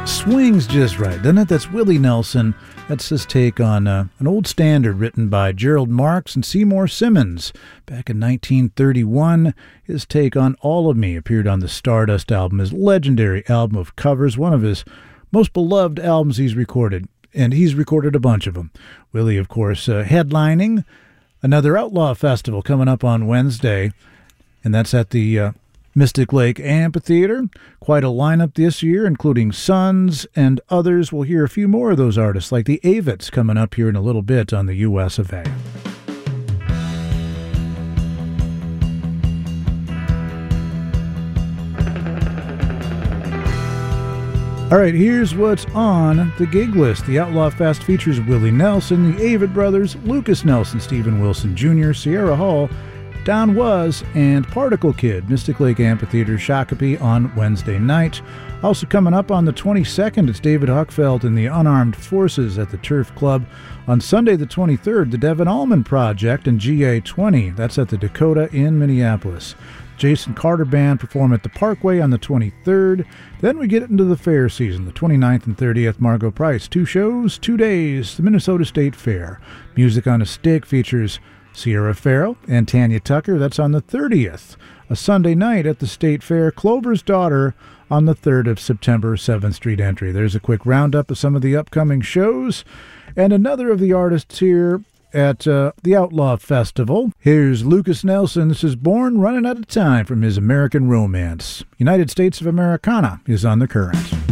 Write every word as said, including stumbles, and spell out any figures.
Swings just right, doesn't it? That's Willie Nelson. That's his take on uh, an old standard written by Gerald Marks and Seymour Simmons. Back in nineteen thirty-one, his take on All of Me appeared on the Stardust album, his legendary album of covers, one of his most beloved albums he's recorded, and he's recorded a bunch of them. Willie, of course, uh, headlining another Outlaw Festival coming up on Wednesday, and that's at the uh, Mystic Lake Amphitheater. Quite a lineup this year, including Sons and others. We'll hear a few more of those artists, like the Avets, coming up here in a little bit on the U S of A. All right, here's what's on the gig list. The Outlaw Fest features Willie Nelson, the Avett Brothers, Lucas Nelson, Stephen Wilson Junior, Sierra Hull, Don Was, and Particle Kid. Mystic Lake Amphitheater, Shakopee on Wednesday night. Also coming up on the twenty-second, it's David Huckfeld and the Unarmed Forces at the Turf Club. On Sunday the twenty-third, the Devin Allman Project and G A twenty. That's at the Dakota in Minneapolis. Jason Carter Band perform at the Parkway on the twenty-third. Then we get into the fair season, the twenty-ninth and thirtieth. Margot Price. Two shows, two days, the Minnesota State Fair. Music on a Stick features Sierra Farrell and Tanya Tucker. That's on the thirtieth. A Sunday night at the State Fair. Clover's Daughter on the third of September, seventh Street entry. There's a quick roundup of some of the upcoming shows. And another of the artists here at uh, the Outlaw Festival. Here's Lucas Nelson. This is Born Running Out of Time from his American Romance. United States of Americana is on the Current.